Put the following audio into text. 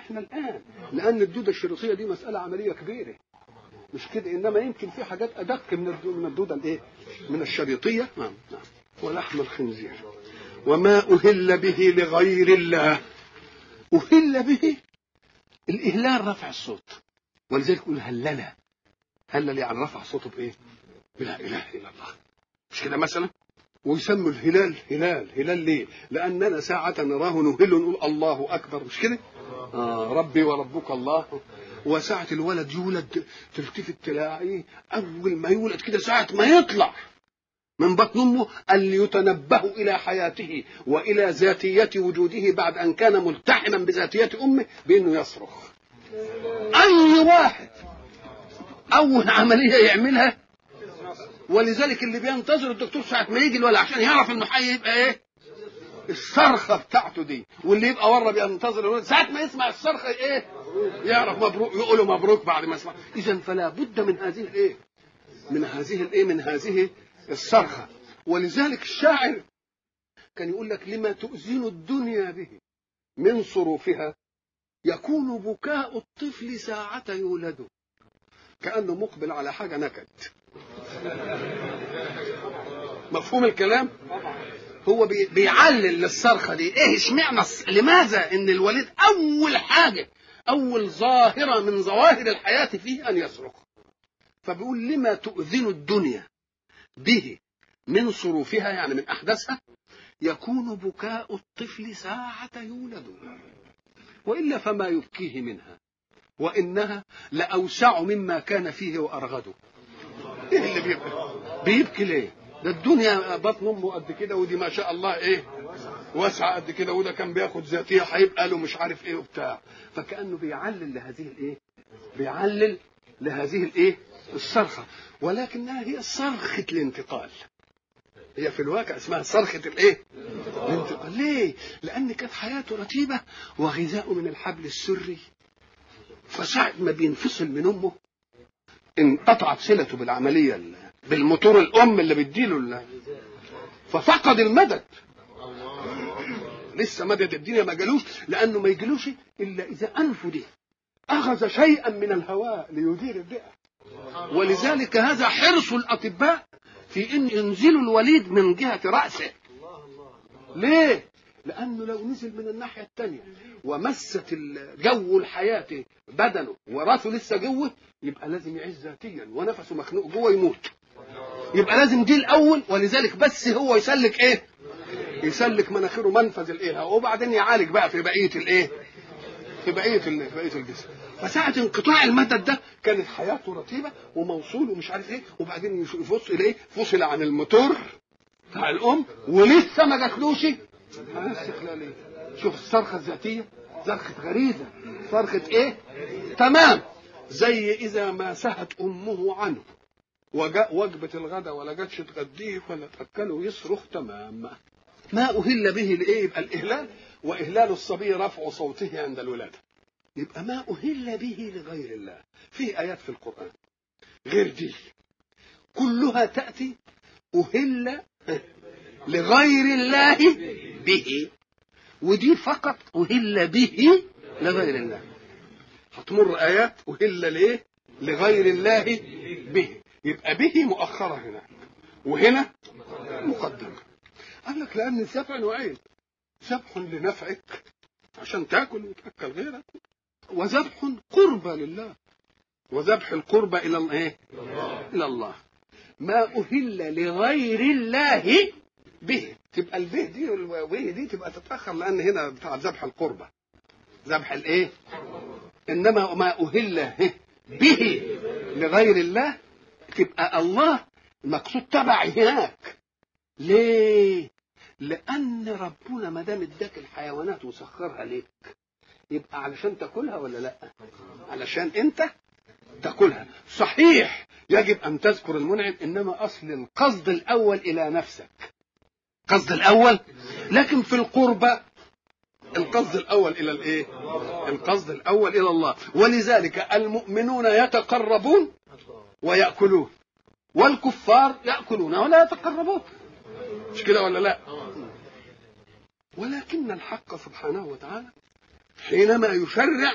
احنا الان، لان الدوده الشريطيه دي مساله عمليه كبيره مش كده، انما يمكن في حاجات ادق من الدوده الايه، من الشريطيه. نعم. ولحم الخنزير وما اهل به لغير الله. اهل به الاهلال رفع الصوت، ولذلك يقول هلل يعني رفع صوته بايه؟ بلا اله الا الله، مش كده مثلا. ويسموا الهلال هلال ليه؟ لاننا ساعه نراه نهل نقول الله اكبر، مش كده؟ ربي وربك الله. وساعه الولد يولد تلتفت تلاقيه اول ما يولد كده ساعه ما يطلع من بطن امه ان يتنبه الى حياته والى ذاتيه وجوده بعد ان كان ملتحما بذاتيه امه بانه يصرخ. اي واحد اول عمليه يعملها، ولذلك اللي بينتظر الدكتور ساعه ما يجي الولد عشان يعرف انه حي يبقى ايه؟ الصرخه بتاعته دي. واللي يبقى ورا بينتظر الولد ساعه ما يسمع الصرخه ايه؟ يعرف مبروك، يقول له مبروك بعد ما يسمع. اذا فلا بد من هذه الايه؟ من هذه الصرخه. ولذلك الشاعر كان يقول لك لما تؤذن الدنيا به من صروفها يكون بكاء الطفل ساعة يولد. كأنه مقبل على حاجة نكد. مفهوم الكلام؟ هو بيعلل للصرخة دي ايه اشمعنى، لماذا ان الوليد اول حاجة اول ظاهرة من ظواهر الحياة فيه ان يصرخ. فبيقول لما تؤذن الدنيا به من صروفها يعني من احداثها يكون بكاء الطفل ساعة يولد، وإلا فما يبكيه منها وإنها لأوسع مما كان فيه وأرغده. إيه اللي بيبكي ليه؟ ده الدنيا بطن أمه قد كده، ودي ما شاء الله إيه واسعة قد كده، وده كان بياخد ذاتية هيبقى له مش عارف إيه وبتاع. فكأنه بيعلل لهذه الإيه الصرخة، ولكنها هي صرخة الانتقال. هي في الواقع اسمها صرخة الايه؟ الانتقال. ليه؟ لأن كانت حياته رتيبة وغذاءه من الحبل السري، فساعة ما بينفصل من أمه انقطعت صلته بالعملية بالموتور الأم اللي بيديله ففقد المدد. لسه مدد الدنيا ما جالوش، لأنه ما يجلوش إلا إذا أنفه دي أخذ شيئا من الهواء ليدير الرئة. ولذلك هذا حرص الأطباء في ان ينزلوا الوليد من جهة رأسه. ليه؟ لانه لو نزل من الناحية الثانية ومست الجو الحياة بدنه وراسه لسه جوه يبقى لازم يعيش ذاتيا ونفسه مخنوق جوه يموت. يبقى لازم دي الاول، ولذلك بس هو يسلك ايه؟ يسلك مناخيره منفذ الايه، وبعدين يعالج بقى في بقية الايه؟ في بقية الجسم. فساعة انقطاع المدد ده كانت حياته رتيبة وموصول ومش عارف ايه، وبعدين يفصل ايه؟ فصل عن الموتور بتاع الام ولسه ما جاتلوش استقلالية. شوف الصرخة الذاتية، صرخة غريزة، صرخة ايه؟ تمام. زي اذا ما سهت امه عنه وجاء وجبة الغداء ولا جاتش تغديه ولا تاكله يصرخ. تمام. ما أهل به لإيه؟ يبقى الإهلال، وإهلال الصبي رفع صوته عند الولادة. يبقى ما أهل به لغير الله. في آيات في القرآن غير دي كلها تأتي أهل لغير الله به، ودي فقط أهل به لغير الله. هتمر آيات أهل ليه لغير الله به، يبقى به مؤخرة هناك وهنا مقدمة. قال لك لأن الذبح نوعين، ذبح لنفعك عشان تاكل وتاكل غيرك، وذبح قربة لله، وذبح القربة إلى الايه؟ إلى الله. ما أهل لغير الله به، تبقى البه دي والبه دي تبقى تتأخر، لأن هنا بتاع ذبح القربة ذبح الايه، إنما ما أهل به لغير الله تبقى الله المقصود تبعي هناك. ليه؟ لأن ربنا ما دام اداك الحيوانات وسخرها ليك يبقى علشان تاكلها ولا لا؟ علشان انت تاكلها. صحيح يجب ان تذكر المنعم، انما اصل القصد الاول الى نفسك، قصد الاول. لكن في القربة القصد الاول الى الايه؟ القصد الاول الى الله. ولذلك المؤمنون يتقربون ويأكلون، والكفار يأكلون ولا يتقربون، مش كده ولا لا؟ ولكن الحق سبحانه وتعالى حينما يشرع